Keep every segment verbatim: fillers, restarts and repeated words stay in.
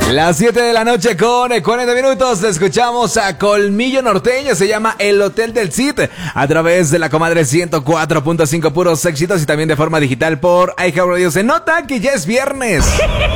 Las siete de la noche con cuarenta minutos. Escuchamos a Colmillo Norteño. Se llama El Hotel del Cid. A través de la comadre ciento cuatro punto cinco, puros éxitos. Y también de forma digital por iHeartRadio. Se nota que ya es viernes.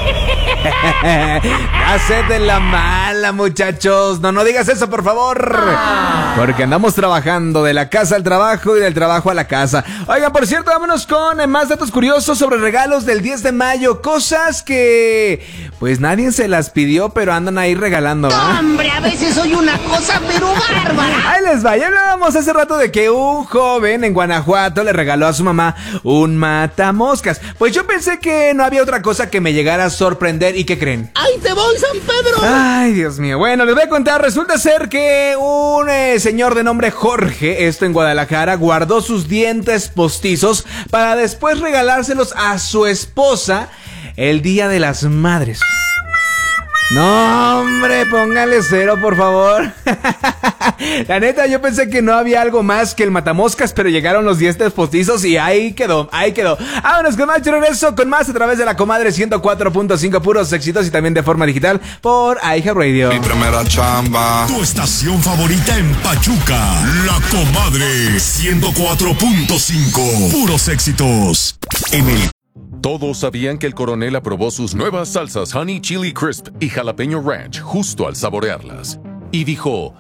Haced la mala, muchachos. No, no digas eso, por favor. Porque andamos trabajando de la casa al trabajo y del trabajo a la casa. Oigan, por cierto, vámonos con más datos curiosos sobre regalos del diez de mayo. Cosas que pues nadie se las pidió, pero andan ahí regalando, ¿va? Hombre, a veces soy una cosa, pero bárbara. Ahí les va. Ya hablábamos hace rato de que un joven en Guanajuato le regaló a su mamá un matamoscas. Pues yo pensé que no había otra cosa que me llegara a sorprender. ¿Y qué creen? ¡Ay, te voy, San Pedro! Ay, Dios mío. Bueno, les voy a contar. Resulta ser que un eh, señor de nombre Jorge, esto en Guadalajara, guardó sus dientes postizos para después regalárselos a su esposa el Día de las Madres. No, hombre, póngale cero, por favor. La neta, yo pensé que no había algo más que el matamoscas, pero llegaron los dientes postizos y ahí quedó, ahí quedó. Vámonos con más, yo regreso con más a través de la comadre ciento cuatro punto cinco, puros éxitos y también de forma digital por iHeartRadio. Mi primera chamba. Tu estación favorita en Pachuca, La Comadre ciento cuatro punto cinco, puros éxitos. En el Todos sabían que el coronel aprobó sus nuevas salsas Honey Chili Crisp y Jalapeño Ranch justo al saborearlas. Y dijo,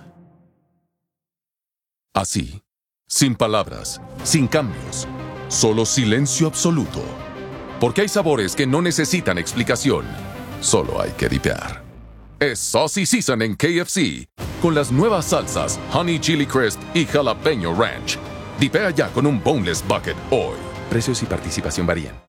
así, sin palabras, sin cambios, solo silencio absoluto. Porque hay sabores que no necesitan explicación, solo hay que dipear. Es Saucy Season en K F C, con las nuevas salsas Honey Chili Crisp y Jalapeño Ranch. Dipea ya con un Boneless Bucket hoy. Precios y participación varían.